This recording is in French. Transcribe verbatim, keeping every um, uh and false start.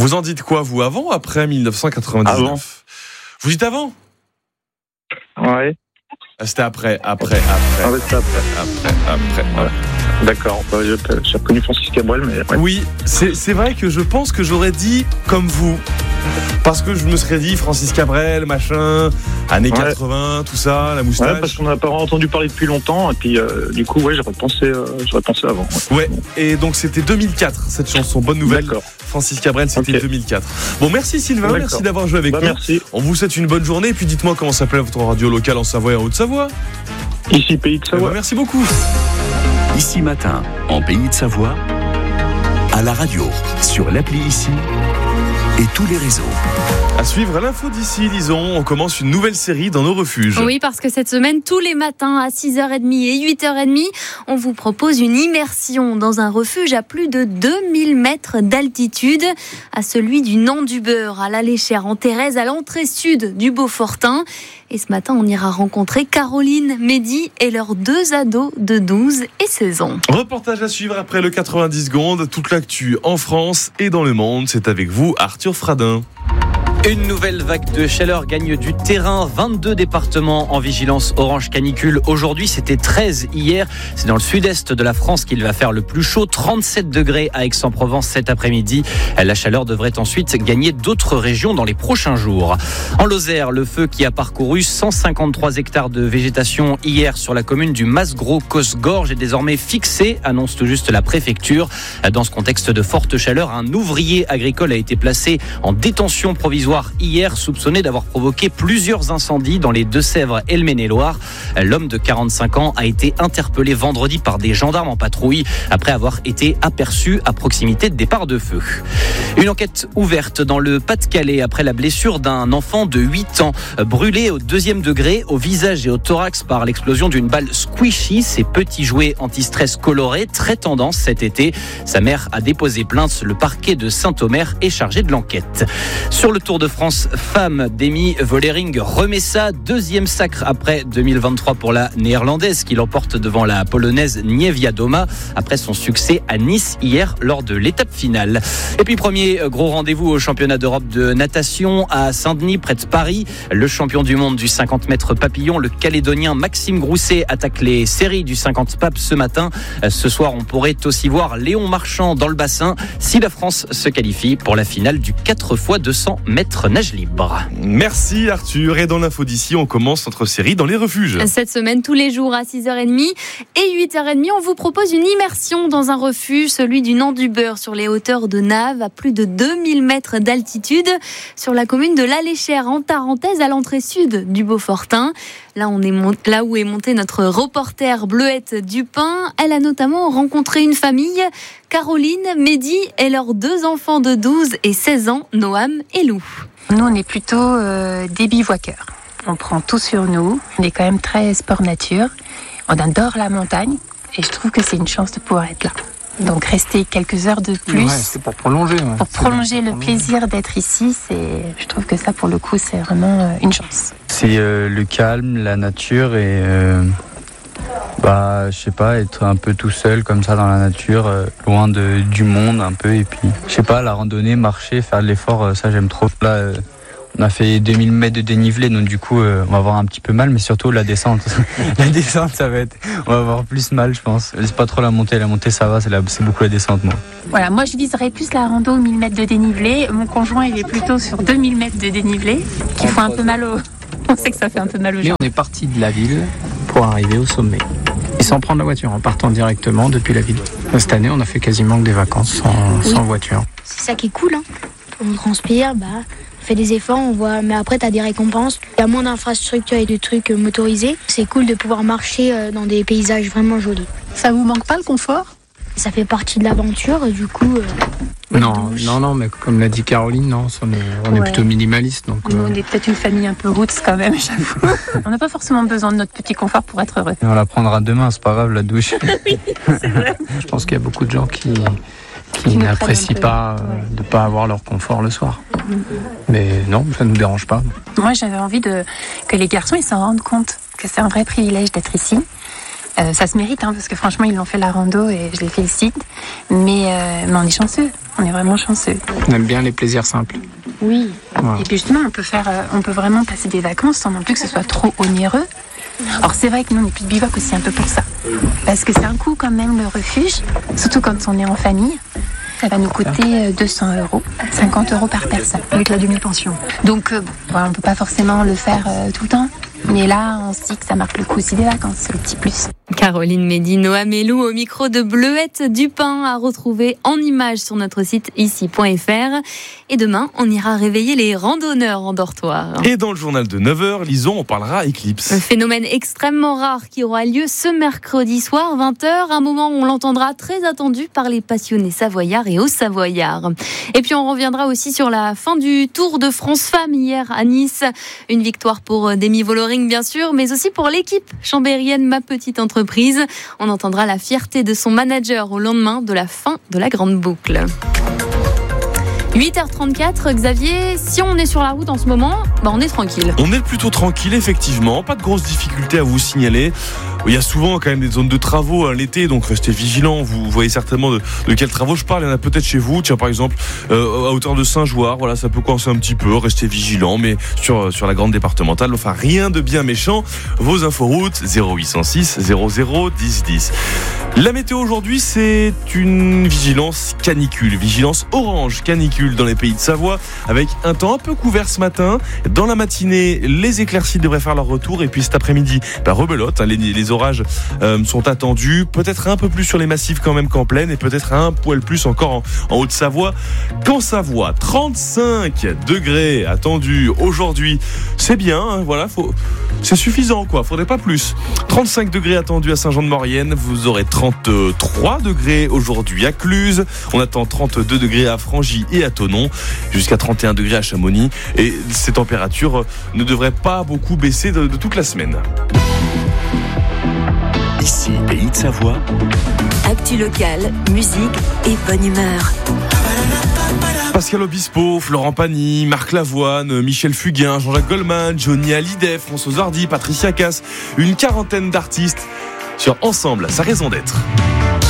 Vous en dites quoi, vous, avant ou après dix-neuf cent quatre-vingt-dix-neuf? Avant. Vous dites avant? Ouais. Ah, c'était après, après, après. Ah ouais, c'était après. Après, après, après. Ouais. D'accord, j'ai, j'ai reconnu Francis Cabrel, mais... Ouais. Oui, c'est, c'est vrai que je pense que j'aurais dit comme vous. Parce que je me serais dit Francis Cabrel, machin, années ouais. quatre-vingts, tout ça, la moustache. Ouais, parce qu'on n'a pas entendu parler depuis longtemps, et puis euh, du coup, ouais, j'aurais pensé, euh, j'aurais pensé avant. Ouais. ouais, et donc c'était deux mille quatre, cette chanson, bonne nouvelle. D'accord. Francis Cabrel, c'était okay. deux mille quatre. Bon, merci Sylvain, D'accord. merci d'avoir joué avec bah, nous. Merci. On vous souhaite une bonne journée, et puis dites-moi comment s'appelle votre radio locale en Savoie et en Haute-Savoie. Ici, Pays de Savoie. Bah, merci beaucoup. Ici Matin, en Pays de Savoie, à la radio, sur l'appli Ici et tous les réseaux. À suivre l'info d'ici, disons, on commence une nouvelle série dans nos refuges. Oui, parce que cette semaine, tous les matins à six heures trente et huit heures trente, on vous propose une immersion dans un refuge à plus de deux mille mètres d'altitude, à celui du Nant-du-Beurre, à l'Alléchère, en Thérèse, à l'entrée sud du Beaufortin. Et ce matin, on ira rencontrer Caroline, Mehdi et leurs deux ados de douze et seize ans. Reportage à suivre après le quatre-vingt-dix secondes. Toute l'actu en France et dans le monde. C'est avec vous, Arthur Fradin. Une nouvelle vague de chaleur gagne du terrain. vingt-deux départements en vigilance orange canicule. Aujourd'hui, c'était treize hier. C'est dans le sud-est de la France qu'il va faire le plus chaud. trente-sept degrés à Aix-en-Provence cet après-midi. La chaleur devrait ensuite gagner d'autres régions dans les prochains jours. En Lozère, le feu qui a parcouru cent cinquante-trois hectares de végétation hier sur la commune du Mas-Gros-Cosgorge est désormais fixé, annonce tout juste la préfecture. Dans ce contexte de forte chaleur, un ouvrier agricole a été placé en détention provisoire hier, soupçonné d'avoir provoqué plusieurs incendies dans les Deux-Sèvres et le Maine-et-Loire. L'homme de quarante-cinq ans a été interpellé vendredi par des gendarmes en patrouille après avoir été aperçu à proximité de départ de feu. Une enquête ouverte dans le Pas-de-Calais après la blessure d'un enfant de huit ans brûlé au deuxième degré au visage et au thorax par l'explosion d'une balle squishy, ces petits jouets anti-stress colorés très tendance cet été. Sa mère a déposé plainte. Le parquet de Saint-Omer est chargé de l'enquête. Sur le Tour de France femme, Demi Vollering remet ça, deuxième sacre après deux mille vingt-trois pour la néerlandaise qui l'emporte devant la polonaise Niewiadoma après son succès à Nice hier lors de l'étape finale. Et puis premier gros rendez-vous au championnat d'Europe de natation à Saint-Denis près de Paris. Le champion du monde du cinquante mètres papillon, le Calédonien Maxime Grousset attaque les séries du cinquante papes ce matin. Ce soir, on pourrait aussi voir Léon Marchand dans le bassin si la France se qualifie pour la finale du quatre fois deux cents mètres nage libre. Merci Arthur. Et dans l'info d'ici, on commence notre série dans les refuges. Cette semaine, tous les jours à six heures trente et huit heures trente, on vous propose une immersion dans un refuge, celui du Nant-du-Beurre, sur les hauteurs de Naves, à plus de deux mille mètres d'altitude, sur la commune de l'Alléchère, en Tarentaise, à l'entrée sud du Beaufortin. Là, on est mont... Là où est montée notre reporter Bleuette Dupin. Elle a notamment rencontré une famille, Caroline, Mehdi et leurs deux enfants de douze et seize ans, Noam et Lou. Nous, on est plutôt euh, des bivouaqueurs. On prend tout sur nous. On est quand même très sport nature. On adore la montagne et je trouve que c'est une chance de pouvoir être là. Donc rester quelques heures de plus. Ouais, c'est pour prolonger. Ouais. Pour prolonger le plaisir d'être ici, c'est, je trouve que ça, pour le coup, c'est vraiment une chance. C'est euh, le calme, la nature et euh, bah, je sais pas, être un peu tout seul comme ça dans la nature, euh, loin de, du monde un peu. Et puis, je sais pas, la randonnée, marcher, faire de l'effort, euh, ça j'aime trop. Là, euh, on a fait deux mille mètres de dénivelé, donc du coup, euh, on va avoir un petit peu mal, mais surtout la descente. La descente, ça va être, on va avoir plus mal, je pense. C'est pas trop la montée, la montée, ça va, c'est, la, c'est beaucoup la descente, moi. Voilà, moi je viserais plus la rando mille mètres de dénivelé. Mon conjoint, il est plutôt sur deux mille mètres de dénivelé, qui font un peu mal au... On sait que ça fait un peu mal aux gens. Mais on est parti de la ville pour arriver au sommet. Et sans prendre la voiture, en partant directement depuis la ville. Cette année, on a fait quasiment que des vacances sans, oui. sans voiture. C'est ça qui est cool, hein. On transpire, bah... On fait des efforts, on voit, mais après, tu as des récompenses. Il y a moins d'infrastructures et de trucs motorisés. C'est cool de pouvoir marcher dans des paysages vraiment jolis. Ça vous manque pas le confort ? Ça fait partie de l'aventure, du coup... Euh, non, non, non, mais comme l'a dit Caroline, non, on est, on est ouais. plutôt minimaliste. Donc, Nous, euh... on est peut-être une famille un peu roots quand même, j'avoue. On n'a pas forcément besoin de notre petit confort pour être heureux. Et on la prendra demain, c'est pas grave, la douche. Oui, c'est vrai. Je pense qu'il y a beaucoup de gens qui... qui n'apprécient pas euh, ouais. de ne pas avoir leur confort le soir. Mmh. Mais non, ça ne nous dérange pas. Moi, j'avais envie de, que les garçons ils s'en rendent compte que c'est un vrai privilège d'être ici Euh, ça se mérite, hein, parce que franchement, ils l'ont fait la rando et je les félicite. Mais, euh, mais on est chanceux, on est vraiment chanceux. On aime bien les plaisirs simples. Oui, Wow. et puis justement, on peut, faire, euh, on peut vraiment passer des vacances sans non plus que ce soit trop onéreux. Alors c'est vrai que nous, on est plus de bivouac aussi un peu pour ça. Parce que c'est un coût quand même le refuge, surtout quand on est en famille. Ça va nous coûter deux cents euros, cinquante euros par personne. Avec la demi-pension. Donc, euh, bon, voilà, on ne peut pas forcément le faire euh, tout le temps. Mais là, on se dit que ça marque le coup aussi des vacances, c'est le petit plus. Caroline Médy, Noah Melou au micro de Bleuette Dupin à retrouver en images sur notre site ici point f r. Et demain, on ira réveiller les randonneurs en dortoir. Et dans le journal de neuf heures, lisons, on parlera éclipse. Un phénomène extrêmement rare qui aura lieu ce mercredi soir, vingt heures, un moment où on l'entendra très attendu par les passionnés savoyards et hauts-savoyards. Et puis on reviendra aussi sur la fin du Tour de France Femmes hier à Nice. Une victoire pour Demi Vollering bien sûr, mais aussi pour l'équipe chambérienne Ma Petite Entreprise. On entendra la fierté de son manager au lendemain de la fin de la grande boucle. huit heures trente-quatre, Xavier, si on est sur la route en ce moment, bah on est tranquille. On est plutôt tranquille, effectivement. Pas de grosses difficultés à vous signaler. Il y a souvent quand même des zones de travaux hein, l'été, donc restez vigilants. Vous voyez certainement de, de quels travaux je parle. Il y en a peut-être chez vous. Tiens, par exemple, euh, à hauteur de Saint-Jouard, voilà, ça peut coincer un petit peu. Restez vigilants, mais sur, sur la grande départementale, enfin, rien de bien méchant. Vos inforoutes, zéro huit cent six zéro zéro dix dix. La météo aujourd'hui, c'est une vigilance canicule, vigilance orange canicule dans les pays de Savoie, avec un temps un peu couvert ce matin. Dans la matinée, les éclaircies devraient faire leur retour, et puis cet après-midi, bah, rebelote, hein, les, les orages euh, sont attendus, peut-être un peu plus sur les massifs quand même qu'en plaine, et peut-être un poil plus encore en, en Haute-Savoie qu'en Savoie. trente-cinq degrés attendus aujourd'hui, c'est bien, hein, voilà, faut, c'est suffisant quoi, faudrait pas plus. trente-cinq degrés attendus à Saint-Jean-de-Maurienne, vous aurez trente-trois degrés aujourd'hui à Cluses, on attend trente-deux degrés à Frangy et à Thonon, jusqu'à trente et un degrés à Chamonix, et ces températures ne devraient pas beaucoup baisser de, de toute la semaine. Ici, Pays de Savoie. Actu locale, musique et bonne humeur. Pascal Obispo, Florent Pagny, Marc Lavoine, Michel Fugain, Jean-Jacques Goldman, Johnny Hallyday, Françoise Hardy, Patricia Cass, une quarantaine d'artistes sur Ensemble, sa raison d'être.